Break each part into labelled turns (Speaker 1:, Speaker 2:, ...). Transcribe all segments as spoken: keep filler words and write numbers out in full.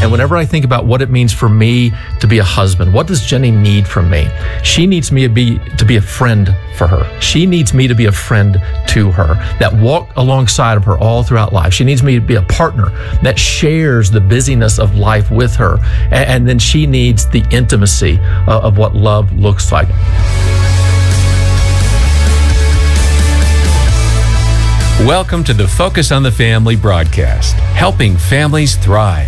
Speaker 1: And whenever I think about what it means for me to be a husband, what does Jenny need from me? She needs me to be, to be a friend for her. She needs me to be a friend to her, that walk alongside of her all throughout life. She needs me to be a partner that shares the busyness of life with her. And, and then she needs the intimacy uh, of what love looks like.
Speaker 2: Welcome to the Focus on the Family broadcast, helping families thrive.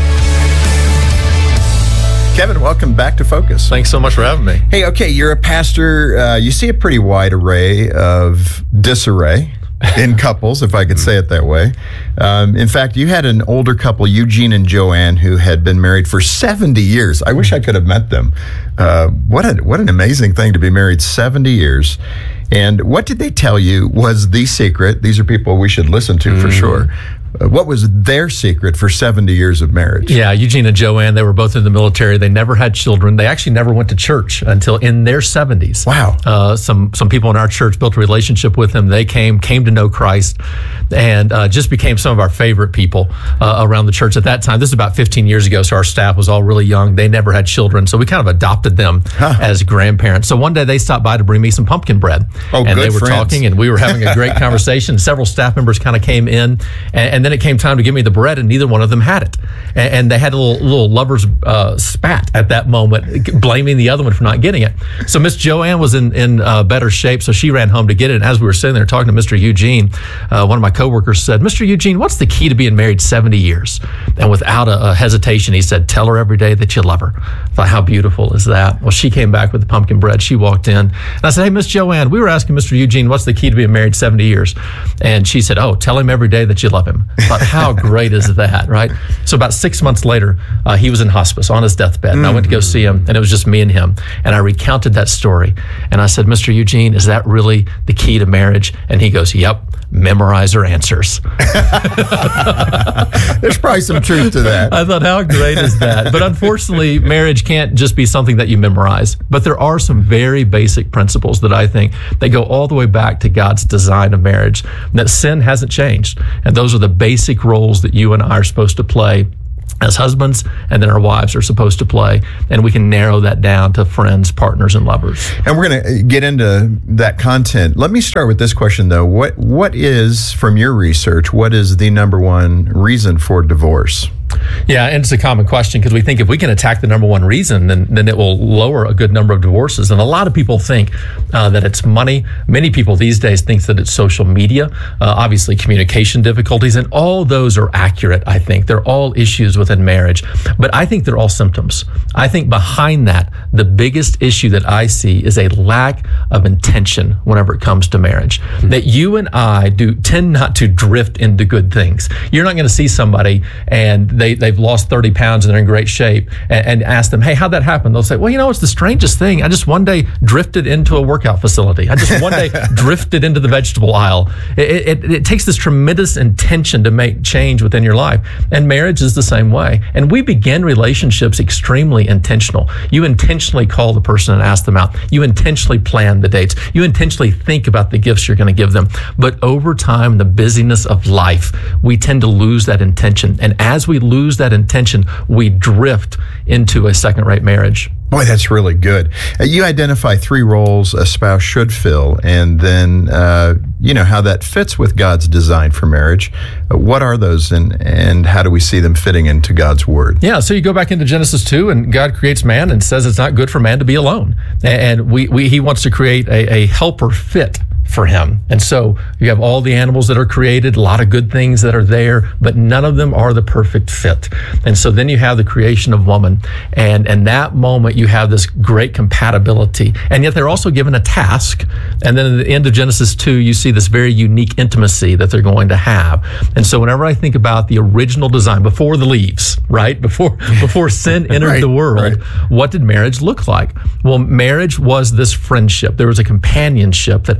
Speaker 3: Kevin, welcome back to Focus.
Speaker 1: Thanks so much for having me.
Speaker 3: Hey, okay, you're a pastor. Uh, you see a pretty wide array of disarray in couples, if I could say it that way. Um, in fact, you had an older couple, Eugene and Joanne, who had been married for seventy years. I wish I could have met them. Uh, what a, what an amazing thing to be married seventy years. And what did they tell you was the secret? These are people we should listen to for mm. sure. Uh, what was their secret for seventy years of marriage?
Speaker 1: Yeah, Eugene and Joanne, they were both in the military. They never had children. They actually never went to church until in their seventies.
Speaker 3: Wow.
Speaker 1: Uh, some some people in our church built a relationship with them. They came, came to know Christ, and uh, just became some of our favorite people uh, around the church at that time. This is about fifteen years ago, so our staff was all really young. They never had children, so we kind of adopted them huh. as grandparents. So one day they stopped by to bring me some pumpkin bread.
Speaker 3: Oh,
Speaker 1: and
Speaker 3: good
Speaker 1: they were
Speaker 3: friends.
Speaker 1: talking, and we were having a great conversation. Several staff members kind of came in, and, and then it came time to give me the bread, and neither one of them had it. And, and they had a little, little lover's uh, spat at that moment, blaming the other one for not getting it. So Miss Joanne was in, in uh, better shape, so she ran home to get it. And as we were sitting there talking to Mister Eugene, uh, one of my coworkers said, "Mister Eugene, what's the key to being married seventy years?" And without a, a hesitation, he said, "Tell her every day that you love her." I thought, how beautiful is that? Well, she came back with the pumpkin bread. She walked in, and I said, "Hey, Miss Joanne, we were asking Mister Eugene, what's the key to being married seventy years? And she said, "Oh, tell him every day that you love him." I thought, how great is that, right? So about six months later, uh, he was in hospice on his deathbed, and mm-hmm. I went to go see him, and it was just me and him. And I recounted that story, and I said, "Mister Eugene, is that really the key to marriage?" And he goes, "Yep, memorize her answers."
Speaker 3: There's probably some truth to that.
Speaker 1: I thought, how great is that? But unfortunately, marriage can't just be something that you memorize. But there are some very basic principles that I think they go all the way back to God's design of marriage, that sin hasn't changed. And those are the basic roles that you and I are supposed to play as husbands, and then our wives are supposed to play. And we can narrow that down to friends, partners, and lovers.
Speaker 3: And we're going to get into that content. Let me start with this question, though. What What is, from your research, what is the number one reason for divorce?
Speaker 1: Yeah, and it's a common question because we think if we can attack the number one reason, then, then it will lower a good number of divorces. And a lot of people think uh, that it's money. Many people these days think that it's social media, uh, obviously communication difficulties, and all those are accurate, I think. They're all issues within marriage, but I think they're all symptoms. I think behind that, the biggest issue that I see is a lack of intention whenever it comes to marriage. Mm-hmm. That you and I do tend not to drift into good things. You're not going to see somebody and they, they've lost thirty pounds and they're in great shape and, and ask them, "Hey, how'd that happen?" They'll say, "Well, you know, it's the strangest thing. I just one day drifted into a workout facility. I just one day drifted into the vegetable aisle." It, it, it takes this tremendous intention to make change within your life. And marriage is the same way. And we begin relationships extremely intentional. You intentionally call the person and ask them out. You intentionally plan the dates. You intentionally think about the gifts you're going to give them. But over time, the busyness of life, we tend to lose that intention. And as we lose that intention, we drift into a second-rate marriage.
Speaker 3: Boy, that's really good. Uh, you identify three roles a spouse should fill, and then, uh, you know, how that fits with God's design for marriage. Uh, what are those, and, and how do we see them fitting into God's Word?
Speaker 1: Yeah, so you go back into Genesis two, and God creates man and says it's not good for man to be alone. And we, we he wants to create a, a helper fit for him. And so you have all the animals that are created, a lot of good things that are there, but none of them are the perfect fit. And so then you have the creation of woman, and and that moment you have this great compatibility, and yet they're also given a task. And then at the end of Genesis two, you see this very unique intimacy that they're going to have. And so whenever I think about the original design, before the leaves, right? Before before sin entered
Speaker 3: right,
Speaker 1: the world,
Speaker 3: right.
Speaker 1: What did marriage look like? Well, marriage was this friendship. There was a companionship that Adam could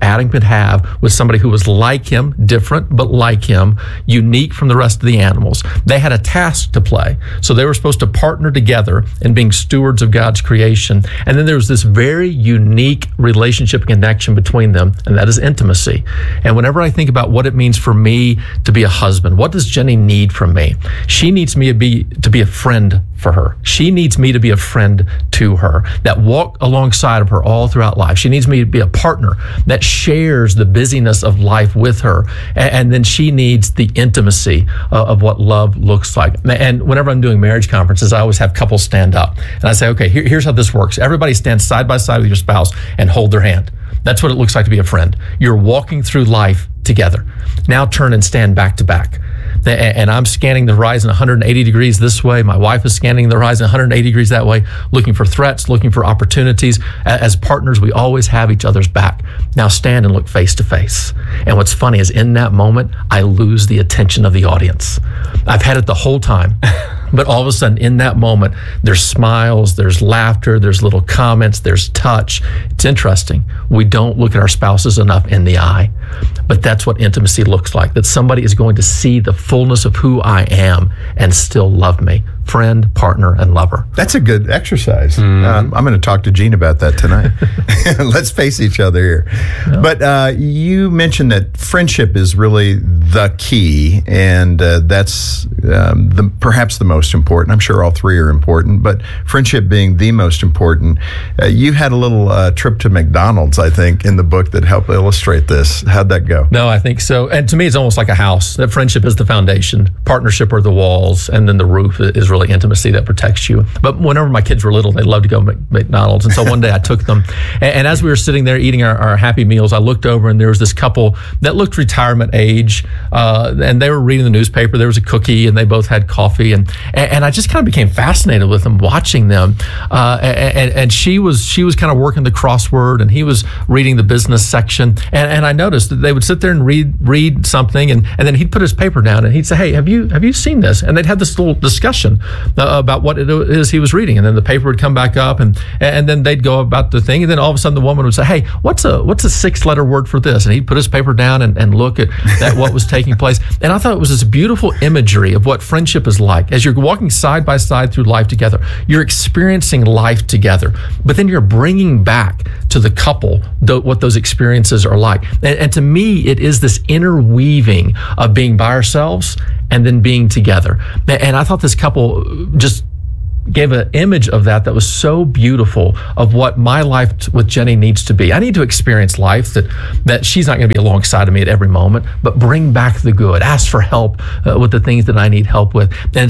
Speaker 1: could have with somebody who was like him, different, but like him, unique from the rest of the animals. They had a task to play. So they were supposed to partner together in being stewards of God's creation. And then there was this very unique relationship and connection between them, and that is intimacy. And whenever I think about what it means for me to be a husband, what does Jenny need from me? She needs me to be, to be a friend for her. She needs me to be a friend to her, that walk alongside of her all throughout life. She needs me to be a partner that shares the busyness of life with her. And, and then she needs the intimacy uh, of what love looks like. And whenever I'm doing marriage conferences, I always have couples stand up. And I say, okay, here, here's how this works. Everybody stand side by side with your spouse and hold their hand. That's what it looks like to be a friend. You're walking through life together. Now turn and stand back to back. And I'm scanning the horizon one hundred eighty degrees this way. My wife is scanning the horizon one hundred eighty degrees that way, looking for threats, looking for opportunities. As partners, we always have each other's back. Now stand and look face to face. And what's funny is in that moment, I lose the attention of the audience. I've had it the whole time. But all of a sudden, in that moment, there's smiles, there's laughter, there's little comments, there's touch. It's interesting. We don't look at our spouses enough in the eye. But that's what intimacy looks like, that somebody is going to see the fullness of who I am and still love me. Friend, partner, and lover.
Speaker 3: That's a good exercise. Mm-hmm. Um, I'm going to talk to Gene about that tonight. Let's face each other here. Yeah. But uh, you mentioned that friendship is really the key, and uh, that's um, the, perhaps the most important. I'm sure all three are important, but friendship being the most important. Uh, you had a little uh, trip to McDonald's, I think, in the book that helped illustrate this. How'd that go?
Speaker 1: No, I think so. And to me, it's almost like a house. That friendship is the foundation. Partnership are the walls, and then the roof is really intimacy that protects you. But whenever my kids were little, they loved to go to McDonald's. And so one day I took them. And, and as we were sitting there eating our, our Happy Meals, I looked over and there was this couple that looked retirement age. Uh, and they were reading the newspaper. There was a cookie and they both had coffee. And and, and I just kind of became fascinated with them, watching them. Uh, and, and she was she was kind of working the crossword and he was reading the business section. And, and I noticed that they would sit there and read read something. And, and then he'd put his paper down and he'd say, hey, have you have you seen this? And they'd have this little discussion Uh, about what it is he was reading, and then the paper would come back up, and and then they'd go about the thing, and then all of a sudden the woman would say, "Hey, what's a what's a six-letter word for this?" And he'd put his paper down and, and look at that what was taking place. And I thought it was this beautiful imagery of what friendship is like. As you're walking side by side through life together, you're experiencing life together, but then you're bringing back to the couple the, what those experiences are like. And, and to me, it is this interweaving of being by ourselves and then being together. And I thought this couple just gave an image of that that was so beautiful of what my life t- with Jenny needs to be. I need to experience life that that she's not going to be alongside of me at every moment, but bring back the good, ask for help uh, with the things that I need help with. And